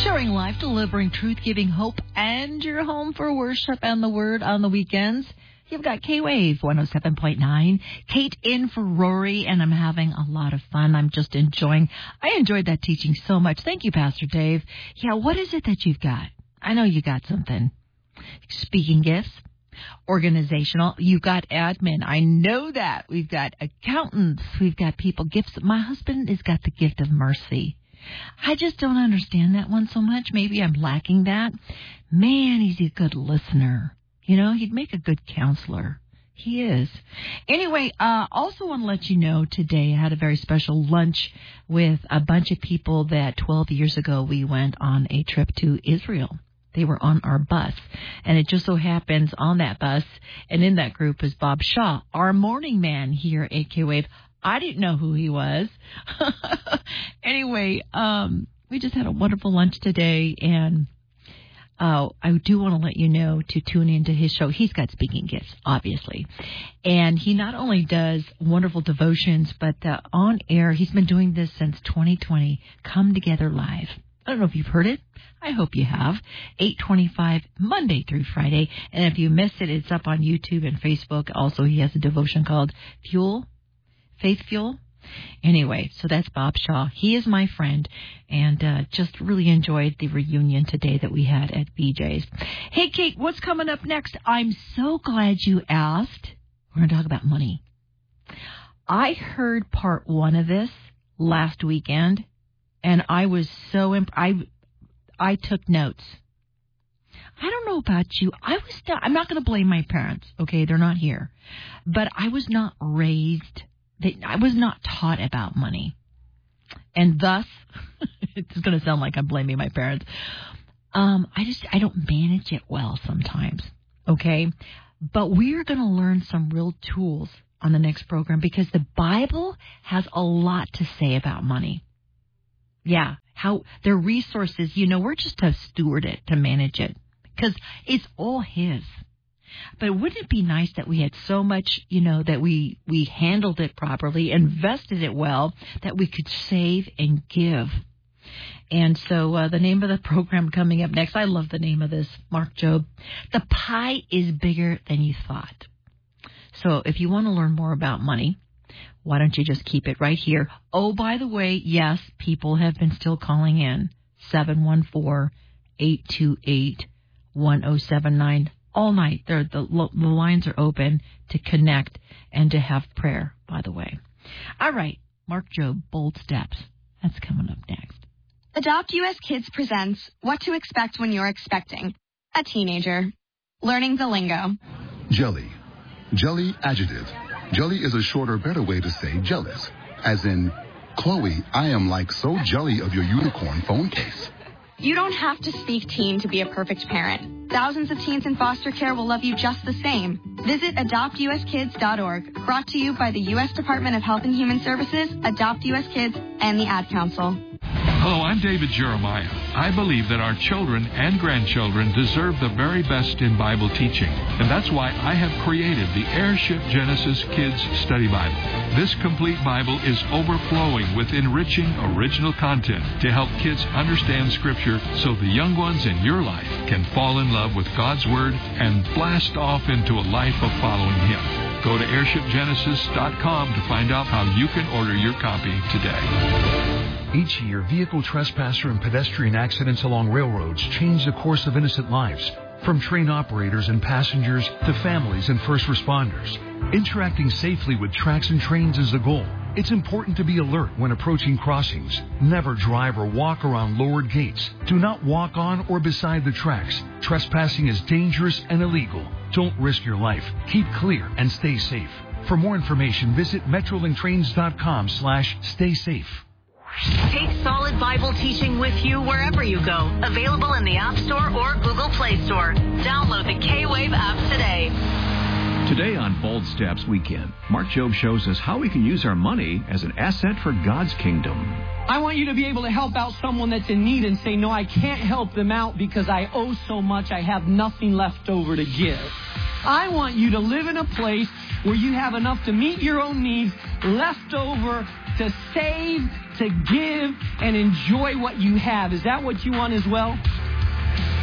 Sharing life, delivering truth, giving hope, and your home for worship and the Word on the weekends. You've got K-Wave 107.9. Kate in for Rory, and I'm having a lot of fun. I enjoyed that teaching so much. Thank you, Pastor Dave. Yeah, what is it that you've got? I know you got something. Speaking gifts, organizational. You've got admin. I know that. We've got accountants. We've got people. Gifts. My husband has got the gift of mercy. I just don't understand that one so much. Maybe I'm lacking that. Man, he's a good listener. You know, he'd make a good counselor. He is. Anyway, also want to let you know today I had a very special lunch with a bunch of people that 12 years ago we went on a trip to Israel. They were on our bus, and it just so happens on that bus and in that group is Bob Shaw, our morning man here at K-Wave. I didn't know who he was. Anyway, we just had a wonderful lunch today, and I do want to let you know to tune into his show. He's got speaking gifts, obviously. And he not only does wonderful devotions, but on air, he's been doing this since 2020, Come Together Live. I don't know if you've heard it. I hope you have. 8:25 Monday through Friday. And if you missed it, it's up on YouTube and Facebook. Also, he has a devotion called Faith Fuel. Anyway, so that's Bob Shaw. He is my friend, and just really enjoyed the reunion today that we had at BJ's. Hey, Kate, what's coming up next? I'm so glad you asked. We're going to talk about money. I heard part one of this last weekend, and I was so I took notes. I don't know about you. I'm not going to blame my parents. Okay, they're not here, but I was not raised. I was not taught about money. And thus, it's going to sound like I'm blaming my parents. I don't manage it well sometimes. Okay. But we're going to learn some real tools on the next program because the Bible has a lot to say about money. Yeah. How their resources, we're just to steward it, to manage it because it's all His. But wouldn't it be nice that we had so much, that we handled it properly, invested it well, that we could save and give? And so the name of the program coming up next, I love the name of this, Mark Job. The pie is bigger than you thought. So if you want to learn more about money, why don't you just keep it right here? Oh, by the way, yes, people have been still calling in. 714-828-1079. All night, the lines are open to connect and to have prayer, by the way. All right, Mark Job, Bold Steps. That's coming up next. Adopt US Kids presents What to Expect When You're Expecting a Teenager. Learning the lingo. Jelly. Jelly adjective. Jelly is a shorter, better way to say jealous. As in, Chloe, I am like so jelly of your unicorn phone case. You don't have to speak teen to be a perfect parent. Thousands of teens in foster care will love you just the same. Visit adoptuskids.org, brought to you by the U.S. Department of Health and Human Services, Adopt U.S. Kids, and the Ad Council. Hello, I'm David Jeremiah. I believe that our children and grandchildren deserve the very best in Bible teaching, and that's why I have created the Airship Genesis Kids Study Bible. This complete Bible is overflowing with enriching original content to help kids understand Scripture so the young ones in your life can fall in love with God's Word and blast off into a life of following Him. Go to airshipgenesis.com to find out how you can order your copy today. Each year, vehicle trespasser and pedestrian accidents along railroads change the course of innocent lives, from train operators and passengers to families and first responders. Interacting safely with tracks and trains is the goal. It's important to be alert when approaching crossings. Never drive or walk around lowered gates. Do not walk on or beside the tracks. Trespassing is dangerous and illegal. Don't risk your life. Keep clear and stay safe. For more information, visit metrolinktrains.com/stay safe. Take Solid Bible teaching with you wherever you go. Available in the App Store or Google Play Store. Download the K-Wave app today. Today on Bold Steps Weekend, Mark Job shows us how we can use our money as an asset for God's kingdom. I want you to be able to help out someone that's in need and say, no, I can't help them out because I owe so much, I have nothing left over to give. I want you to live in a place where you have enough to meet your own needs, left over to save to give and enjoy what you have. Is that what you want as well?